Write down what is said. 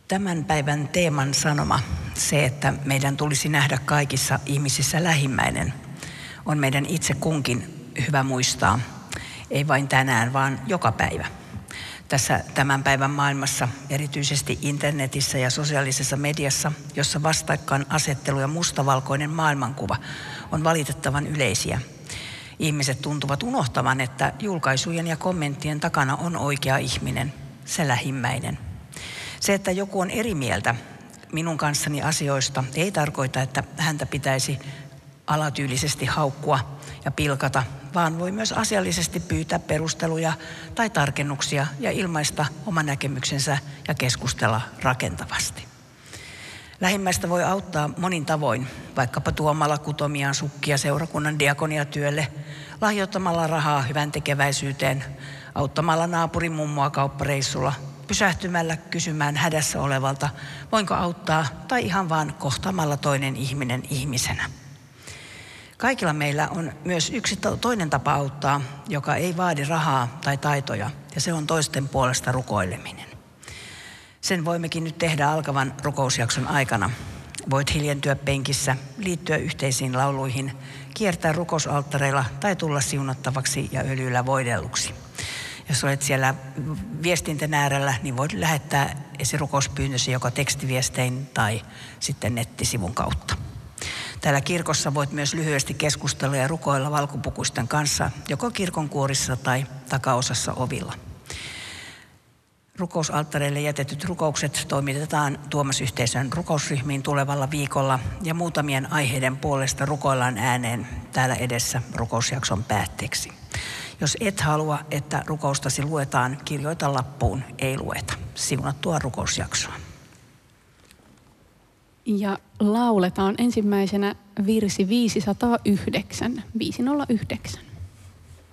Tämän päivän teeman sanoma, se, että meidän tulisi nähdä kaikissa ihmisissä lähimmäinen, on meidän itse kunkin hyvä muistaa, ei vain tänään, vaan joka päivä. Tässä tämän päivän maailmassa, erityisesti internetissä ja sosiaalisessa mediassa, jossa vastakkainasettelu ja mustavalkoinen maailmankuva on valitettavan yleisiä. Ihmiset tuntuvat unohtavan, että julkaisujen ja kommenttien takana on oikea ihminen, se lähimmäinen. Se, että joku on eri mieltä minun kanssani asioista, ei tarkoita, että häntä pitäisi alatyylisesti haukkua ja pilkata, vaan voi myös asiallisesti pyytää perusteluja tai tarkennuksia ja ilmaista oman näkemyksensä ja keskustella rakentavasti. Lähimmäistä voi auttaa monin tavoin, vaikkapa tuomalla kutomiaan sukkia seurakunnan diakoniatyölle, lahjoittamalla rahaa hyvän tekeväisyyteen, auttamalla naapurin mummoa kauppareissulla, pysähtymällä kysymään hädässä olevalta, voinko auttaa, tai ihan vaan kohtaamalla toinen ihminen ihmisenä. Kaikilla meillä on myös yksi toinen tapa auttaa, joka ei vaadi rahaa tai taitoja, ja se on toisten puolesta rukoileminen. Sen voimmekin nyt tehdä alkavan rukousjakson aikana. Voit hiljentyä penkissä, liittyä yhteisiin lauluihin, kiertää rukousalttareilla tai tulla siunattavaksi ja öljyllä voidelluksi. Jos olet siellä viestinten äärellä, niin voit lähettää esirukouspyynnösi joko tekstiviestein tai sitten nettisivun kautta. Täällä kirkossa voit myös lyhyesti keskustella ja rukoilla valkopukuisten kanssa, joko kirkonkuorissa tai takaosassa ovilla. Rukousalttareille jätetyt rukoukset toimitetaan Tuomas-yhteisön rukousryhmiin tulevalla viikolla ja muutamien aiheiden puolesta rukoillaan ääneen täällä edessä rukousjakson päätteeksi. Jos et halua, että rukoustasi luetaan, kirjoita lappuun, ei lueta. Siunattua rukousjaksoa. Ja lauletaan ensimmäisenä virsi 509.